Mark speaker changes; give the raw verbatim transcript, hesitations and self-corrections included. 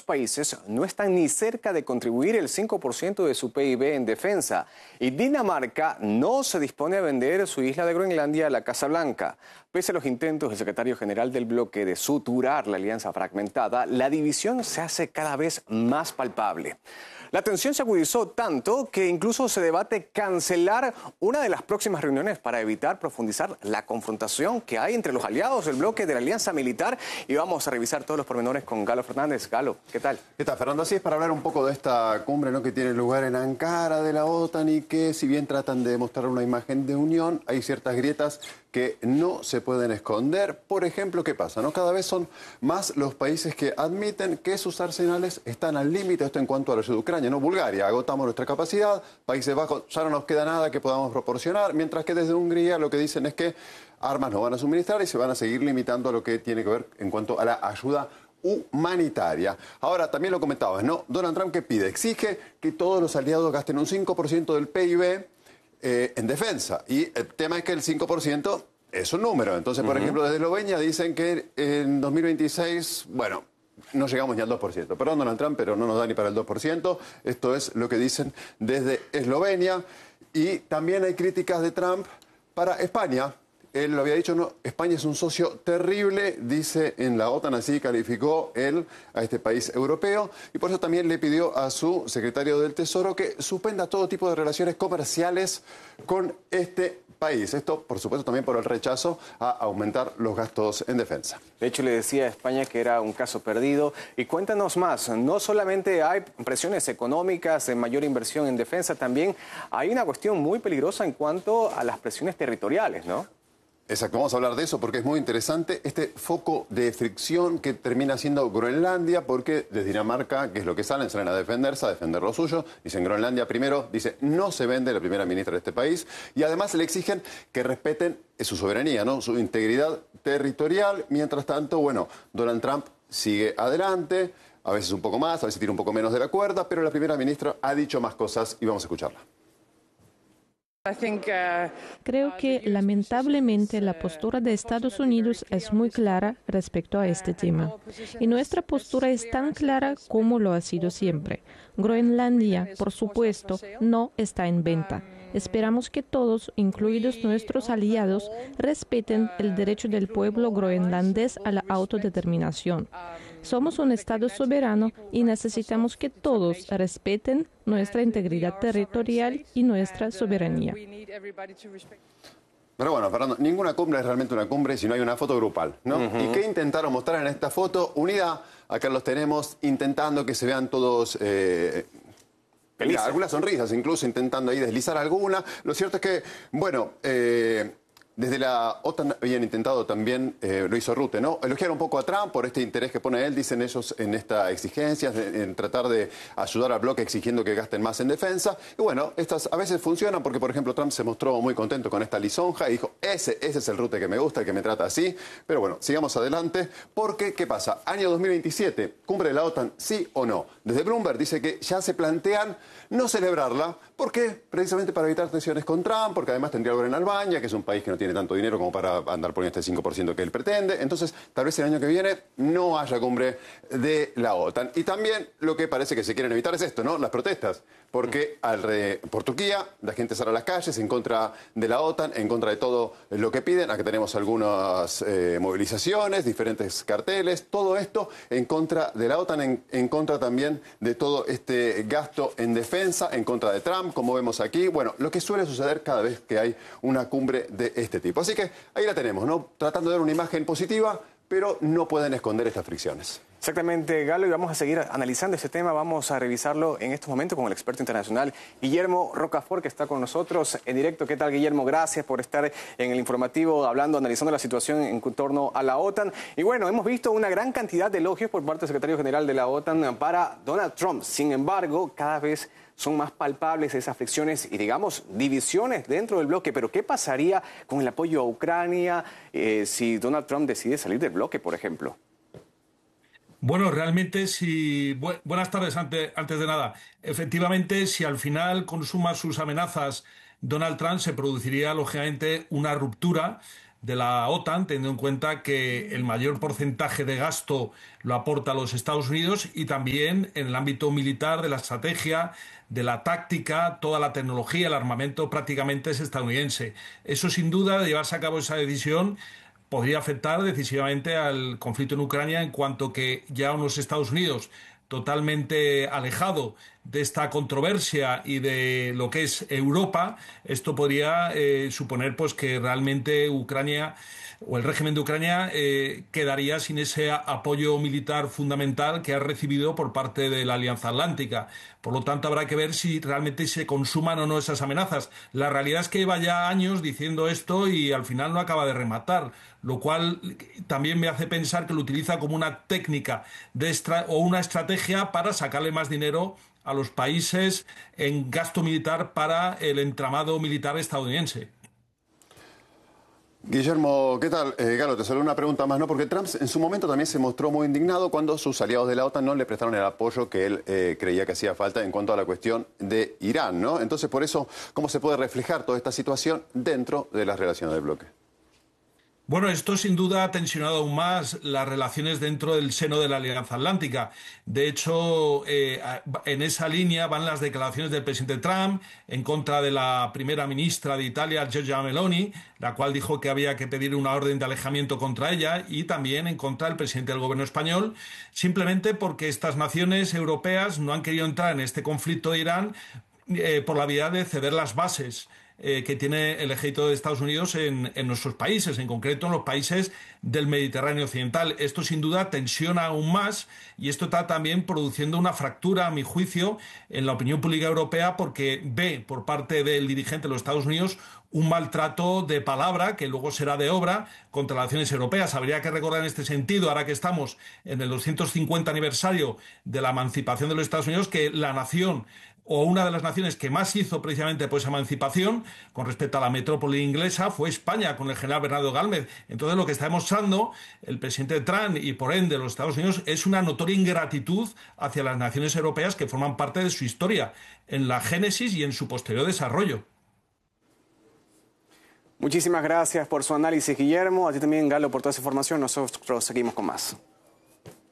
Speaker 1: países no están ni cerca de contribuir el cinco por ciento de su P I B en defensa. Y Dinamarca no se dispone a vender su isla de Groenlandia a la Casa Blanca. Pese a los intentos del secretario general del bloque de suturar la alianza fragmentada, la división se hace cada vez más palpable. La tensión se agudizó tanto que incluso se debate cancelar una de las próximas reuniones para evitar profundizar la confrontación que hay entre los aliados del bloque de la alianza militar. Y vamos a revisar todos los pormenores con Galo Fernández. Galo, ¿qué tal?
Speaker 2: ¿Qué tal, Fernando? Así es, para hablar un poco de esta cumbre, ¿no?, que tiene lugar en Ankara de la OTAN y que, si bien tratan de mostrar una imagen de unión, hay ciertas grietas que no se pueden esconder. Por ejemplo, ¿qué pasa, no? Cada vez son más los países que admiten que sus arsenales están al límite, esto en cuanto a la ayuda de Ucrania, ¿no? Bulgaria, agotamos nuestra capacidad, Países Bajos, ya no nos queda nada que podamos proporcionar, mientras que desde Hungría lo que dicen es que armas no van a suministrar y se van a seguir limitando a lo que tiene que ver en cuanto a la ayuda humanitaria. Ahora, también lo comentabas, ¿no? Donald Trump, ¿qué pide? Exige que todos los aliados gasten un cinco por ciento del P I B eh, en defensa. Y el tema es que el cinco por ciento es un número. Entonces, por uh-huh. ejemplo, desde Eslovenia dicen que en dos mil veintiséis, bueno, no llegamos ni al dos por ciento. Perdón, Donald Trump, pero no nos da ni para el dos por ciento. Esto es lo que dicen desde Eslovenia. Y también hay críticas de Trump para España. Él lo había dicho, no, España es un socio terrible, dice en la OTAN, así calificó él a este país europeo, y por eso también le pidió a su secretario del Tesoro que suspenda todo tipo de relaciones comerciales con este país. Esto, por supuesto, también por el rechazo a aumentar los gastos en defensa.
Speaker 1: De hecho, le decía a España que era un caso perdido. Y cuéntanos más, no solamente hay presiones económicas de mayor inversión en defensa, también hay una cuestión muy peligrosa en cuanto a las presiones territoriales, ¿no?
Speaker 2: Exacto, vamos a hablar de eso porque es muy interesante este foco de fricción que termina siendo Groenlandia, porque desde Dinamarca, que es lo que salen, salen a defenderse, a defender lo suyo. Dicen Groenlandia primero, dice no se vende, la primera ministra de este país, y además le exigen que respeten su soberanía, ¿no?, su integridad territorial. Mientras tanto, bueno, Donald Trump sigue adelante, a veces un poco más, a veces tira un poco menos de la cuerda, pero la primera ministra ha dicho más cosas y vamos a escucharla.
Speaker 3: Creo que lamentablemente la postura de Estados Unidos es muy clara respecto a este tema. Y nuestra postura es tan clara como lo ha sido siempre. Groenlandia, por supuesto, no está en venta. Esperamos que todos, incluidos nuestros aliados, respeten el derecho del pueblo groenlandés a la autodeterminación. Somos un Estado soberano y necesitamos que todos respeten nuestra integridad territorial y nuestra soberanía.
Speaker 2: Pero bueno, Fernando, ninguna cumbre es realmente una cumbre si no hay una foto grupal, ¿no? Uh-huh. ¿Y qué intentaron mostrar en esta foto? Unidad. Acá los tenemos intentando que se vean todos... Eh, Mira, algunas sonrisas, incluso intentando ahí deslizar alguna. Lo cierto es que, bueno, eh, desde la OTAN habían intentado también, eh, lo hizo Rutte, ¿no?, elogiar un poco a Trump por este interés que pone él, dicen ellos, en esta exigencia, en tratar de ayudar al bloque exigiendo que gasten más en defensa. Y bueno, estas a veces funcionan porque, por ejemplo, Trump se mostró muy contento con esta lisonja y dijo, ese, ese es el Rutte que me gusta, el que me trata así. Pero bueno, sigamos adelante porque, ¿qué pasa? Año dos mil veintisiete, cumbre de la OTAN, ¿sí o no? Desde Bloomberg dice que ya se plantean no celebrarla. ¿Por qué? Precisamente para evitar tensiones con Trump, porque además tendría lugar en Albania, que es un país que no tiene tanto dinero como para andar poniendo este cinco por ciento que él pretende. Entonces, tal vez el año que viene no haya cumbre de la OTAN. Y también lo que parece que se quieren evitar es esto, ¿no?, las protestas. Porque alrededor, por Turquía la gente sale a las calles en contra de la OTAN, en contra de todo lo que piden. Acá tenemos algunas eh, movilizaciones, diferentes carteles, todo esto en contra de la OTAN, en, en contra también de todo este gasto en defensa, en contra de Trump, como vemos aquí. Bueno, lo que suele suceder cada vez que hay una cumbre de este tipo. Así que ahí la tenemos, ¿no?, tratando de dar una imagen positiva, pero no pueden esconder estas fricciones.
Speaker 1: Exactamente, Galo, y vamos a seguir analizando este tema. Vamos a revisarlo en estos momentos con el experto internacional Guillermo Rocafort, que está con nosotros en directo. ¿Qué tal, Guillermo? Gracias por estar en el informativo hablando, analizando la situación en torno a la OTAN. Y bueno, hemos visto una gran cantidad de elogios por parte del secretario general de la OTAN para Donald Trump. Sin embargo, cada vez son más palpables esas fricciones y, digamos, divisiones dentro del bloque. Pero ¿qué pasaría con el apoyo a Ucrania eh, si Donald Trump decide salir del bloque, por ejemplo?
Speaker 4: Bueno, realmente, si bu buenas tardes antes, antes de nada. Efectivamente, si al final consuma sus amenazas Donald Trump, se produciría, lógicamente, una ruptura de la OTAN, teniendo en cuenta que el mayor porcentaje de gasto lo aporta los Estados Unidos y también en el ámbito militar, de la estrategia, de la táctica, toda la tecnología, el armamento prácticamente es estadounidense. Eso sin duda, de llevarse a cabo esa decisión, podría afectar decisivamente al conflicto en Ucrania, en cuanto que ya unos Estados Unidos totalmente alejado de esta controversia y de lo que es Europa, esto podría eh, suponer pues que realmente Ucrania o el régimen de Ucrania eh, quedaría sin ese apoyo militar fundamental que ha recibido por parte de la Alianza Atlántica. Por lo tanto, habrá que ver si realmente se consuman o no esas amenazas. La realidad es que lleva ya años diciendo esto y al final no acaba de rematar, lo cual también me hace pensar que lo utiliza como una técnica de extra, o una estrategia para sacarle más dinero a los países en gasto militar para el entramado militar estadounidense.
Speaker 2: Guillermo, ¿qué tal? Eh, Galo, te solo una pregunta más, ¿no? Porque Trump en su momento también se mostró muy indignado cuando sus aliados de la OTAN no le prestaron el apoyo que él eh, creía que hacía falta en cuanto a la cuestión de Irán, ¿no? Entonces, por eso, ¿cómo se puede reflejar toda esta situación dentro de las relaciones del bloque?
Speaker 4: Bueno, esto sin duda ha tensionado aún más las relaciones dentro del seno de la Alianza Atlántica. De hecho, eh, en esa línea van las declaraciones del presidente Trump en contra de la primera ministra de Italia, Giorgia Meloni, la cual dijo que había que pedir una orden de alejamiento contra ella, y también en contra del presidente del gobierno español, simplemente porque estas naciones europeas no han querido entrar en este conflicto de Irán eh, por la vía de ceder las bases Eh, que tiene el ejército de Estados Unidos en, en nuestros países, en concreto en los países del Mediterráneo occidental. Esto sin duda tensiona aún más y esto está también produciendo una fractura, a mi juicio, en la opinión pública europea, porque ve por parte del dirigente de los Estados Unidos un maltrato de palabra que luego será de obra contra las naciones europeas. Habría que recordar en este sentido, ahora que estamos en el doscientos cincuenta aniversario de la emancipación de los Estados Unidos, que la nación o una de las naciones que más hizo precisamente por esa emancipación con respecto a la metrópoli inglesa fue España, con el general Bernardo Gálvez. Entonces, lo que está demostrando el presidente Trump y por ende los Estados Unidos es una notoria ingratitud hacia las naciones europeas que forman parte de su historia en la génesis y en su posterior desarrollo.
Speaker 1: Muchísimas gracias por su análisis, Guillermo. A ti también, Galo, por toda esa información. Nosotros seguimos con más.